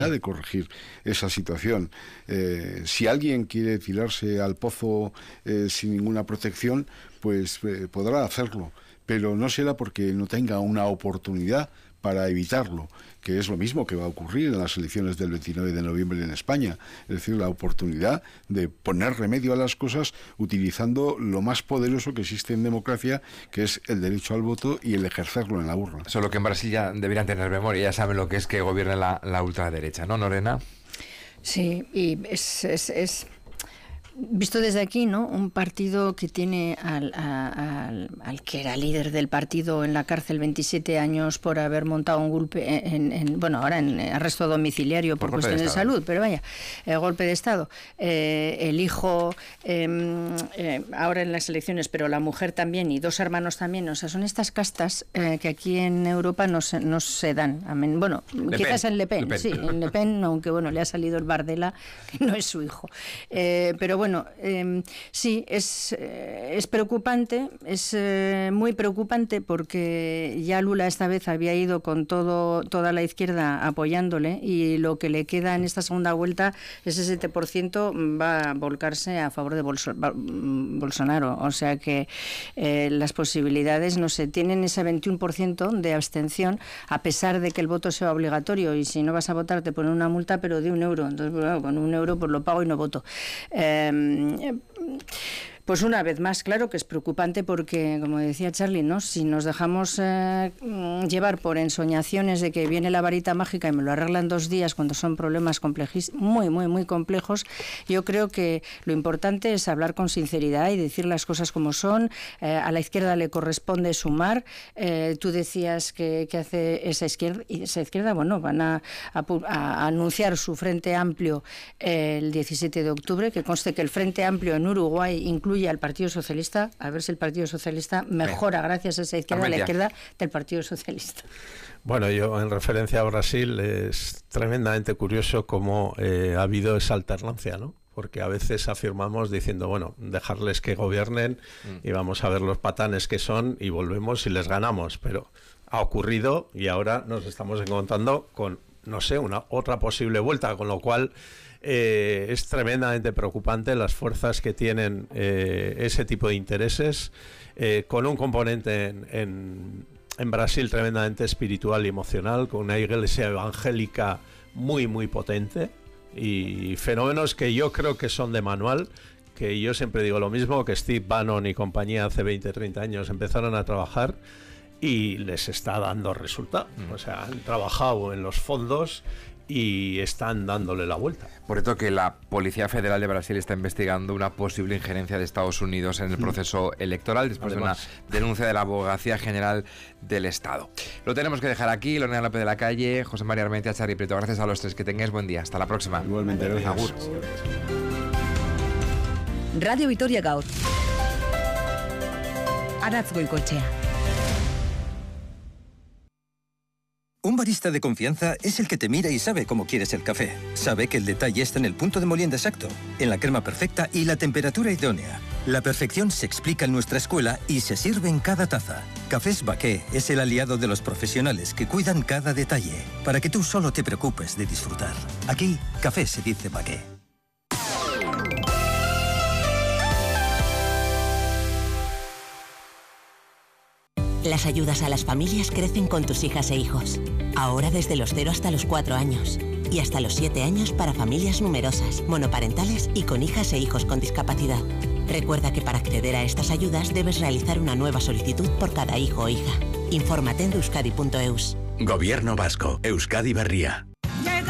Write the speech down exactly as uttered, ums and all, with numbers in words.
de corregir esa situación. Eh, si alguien quiere tirarse al pozo eh, sin ninguna protección, pues eh, podrá hacerlo, pero no será porque no tenga una oportunidad para evitarlo, que es lo mismo que va a ocurrir en las elecciones del veintinueve de noviembre en España, es decir, la oportunidad de poner remedio a las cosas utilizando lo más poderoso que existe en democracia, que es el derecho al voto y el ejercerlo en la urna. Solo que en Brasil ya deberían tener memoria, ya saben lo que es que gobierne la, la ultraderecha, ¿no, Lorena? Sí, y es... es, es... visto desde aquí, ¿no? Un partido que tiene al, a, al, al que era líder del partido en la cárcel veintisiete años por haber montado un golpe, en, en, bueno, ahora en arresto domiciliario por, por cuestiones de, de salud, pero vaya, el golpe de Estado. Eh, el hijo, eh, eh, ahora en las elecciones, pero la mujer también y dos hermanos también. O sea, son estas castas eh, que aquí en Europa no se, no se dan. Amén. Bueno, Le quizás Pen. en Le Pen, Le Pen, sí, en Le Pen, aunque bueno, le ha salido el Bardella, que no es su hijo. Eh, pero bueno, Bueno, eh, sí, es, eh, es preocupante, es eh, muy preocupante porque ya Lula esta vez había ido con todo toda la izquierda apoyándole y lo que le queda en esta segunda vuelta, ese siete por ciento va a volcarse a favor de Bolso, Bolsonaro. O sea que eh, las posibilidades, no sé, tienen ese veintiuno por ciento de abstención a pesar de que el voto sea obligatorio y si no vas a votar te ponen una multa pero de un euro. Entonces, bueno, con un euro pues lo pago y no voto. Eh, Pues una vez más, claro que es preocupante porque, como decía Charlie, ¿no? Si nos dejamos eh, llevar por ensoñaciones de que viene la varita mágica y me lo arreglan dos días cuando son problemas complejos, muy, muy, muy complejos, yo creo que lo importante es hablar con sinceridad y decir las cosas como son. Eh, a la izquierda le corresponde sumar. Eh, tú decías que, que hace esa izquierda, y esa izquierda, bueno, van a, a, a anunciar su Frente Amplio eh, el diecisiete de octubre, que conste que el Frente Amplio en Uruguay incluye al Partido Socialista, a ver si el Partido Socialista mejora gracias a esa izquierda, la izquierda del Partido Socialista. Bueno, yo en referencia a Brasil es tremendamente curioso cómo eh, ha habido esa alternancia, ¿no? Porque a veces afirmamos diciendo, bueno, dejarles que gobiernen mm. y vamos a ver los patanes que son y volvemos y les ganamos, pero ha ocurrido y ahora nos estamos encontrando con, no sé, una otra posible vuelta, con lo cual Eh, es tremendamente preocupante las fuerzas que tienen eh, ese tipo de intereses, eh, con un componente en, en, en Brasil tremendamente espiritual y emocional, con una iglesia evangélica muy muy potente y fenómenos que yo creo que son de manual, que yo siempre digo lo mismo, que Steve Bannon y compañía hace veinte, treinta años empezaron a trabajar y les está dando resultado, mm. o sea, han trabajado en los fondos y están dándole la vuelta. Por esto que la Policía Federal de Brasil está investigando una posible injerencia de Estados Unidos en el proceso electoral después Además. de una denuncia de la Abogacía General del Estado. Lo tenemos que dejar aquí. Lorena López de la Calle, José María Armentia, Charly Prieto. Gracias a los tres. Que tengáis buen día. Hasta la próxima. Igualmente, gracias. Agur. Radio Vitoria Gaur. Aratz Goikoetxea. Un barista de confianza es el que te mira y sabe cómo quieres el café. Sabe que el detalle está en el punto de molienda exacto, en la crema perfecta y la temperatura idónea. La perfección se explica en nuestra escuela y se sirve en cada taza. Cafés Baqué es el aliado de los profesionales que cuidan cada detalle, para que tú solo te preocupes de disfrutar. Aquí, café se dice Baqué. Las ayudas a las familias crecen con tus hijas e hijos. Ahora desde los cero hasta los cuatro años. Y hasta los siete años para familias numerosas, monoparentales y con hijas e hijos con discapacidad. Recuerda que para acceder a estas ayudas debes realizar una nueva solicitud por cada hijo o hija. Infórmate en euskadi punto eus. Gobierno Vasco. Euskadi Berria.